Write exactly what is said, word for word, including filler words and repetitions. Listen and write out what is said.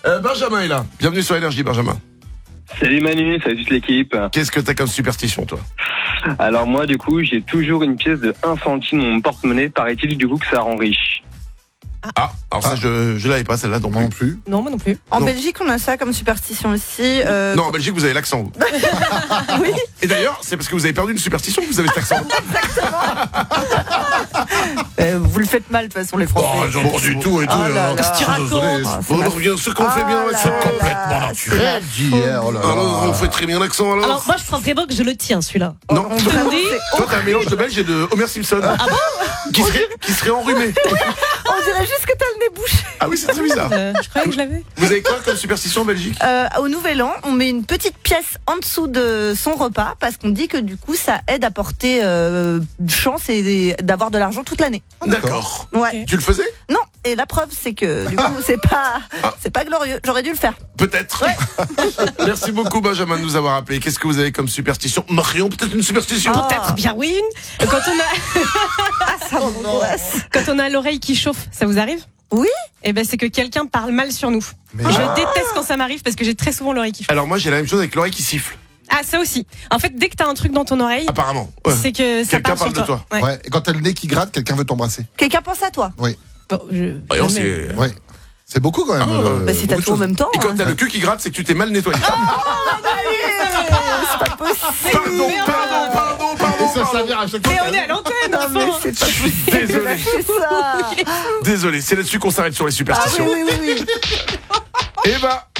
Euh, Benjamin est là. Bienvenue sur Énergie, Benjamin. Salut Manu, salut toute l'équipe. Qu'est-ce que t'as comme superstition, toi? Alors moi, du coup, j'ai toujours une pièce de un centime dans mon porte-monnaie. Paraît-il, du coup, que ça rend riche. Ah, alors ça, je, je l'avais pas, celle-là, non, Non plus. Non, moi non plus. En Non. Belgique, on a ça comme superstition aussi. Euh... Non, en Belgique, vous avez l'accent. vous. Oui. Et d'ailleurs, c'est parce que vous avez perdu une superstition que vous avez cet accent. Euh, vous le faites mal, de toute façon, les Français. Oh, j'en pas du tout et tout. Oh là alors. là. Qu'est-ce que tu racontes? Ah, c'est Bon, ma- on revient ce qu'on fait Ah bien, là l'accent. là. Complètement naturel. Très d'hier, oh là là. Alors, on fait très bien l'accent, alors. Alors, moi, je pense vraiment que je le tiens, celui-là. Non, On toi, vraiment, dit- c'est- toi, t'as un mélange de belge et de Homer Simpson. Ah bon qui, serait, qui serait enrhumé. On dirait juste que t'as le nez bouché. Ah oui, c'est très bizarre. Euh, je croyais que je l'avais. Vous avez quoi comme superstition en Belgique? Euh, au Nouvel An, on met une petite pièce en dessous de son repas parce qu'on dit que du coup, ça aide à porter euh, chance et d'avoir de l'argent toute l'année. D'accord. Ouais. Tu le faisais? Non. Et la preuve, c'est que du coup, c'est pas, c'est pas glorieux. J'aurais dû le faire. Peut-être. Merci beaucoup, Benjamin, de nous avoir appelé. Qu'est-ce que vous avez comme superstition? Marion, peut-être une superstition? Ah. Peut-être bien oui une. Quand on a, Ah, ça m'angoisse. quand on a l'oreille qui chauffe, ça vous arrive? Oui. Eh ben, c'est que quelqu'un parle mal sur nous. Mais Je ah. déteste quand ça m'arrive parce que j'ai très souvent l'oreille qui chauffe. Alors moi, j'ai la même chose avec l'oreille qui siffle. Ah, ça aussi. En fait, dès que t'as un truc dans ton oreille, Apparemment. Ouais. c'est que ça Quelqu'un parle, parle sur de toi. Ouais. Ouais, et quand t'as le nez qui gratte, quelqu'un veut t'embrasser. Quelqu'un pense à toi. Bon, je- Voyons, jamais. c'est... Ouais. C'est beaucoup quand même. Ah, euh, Bah, si t'as beaucoup de tout en choses. même temps. Et quand hein. t'as le cul qui gratte, c'est que tu t'es mal nettoyé. C'est pas possible. Pardon, pardon, pardon, pardon, Et ça pardon. s'avère à chaque fois. Mais on est à l'antenne, Non, mais enfin. c'est pas possible. Désolé. Lâchez ça. Désolé, c'est là-dessus qu'on s'arrête sur les Ah oui, superstitions. oui, oui, oui. Eh ben,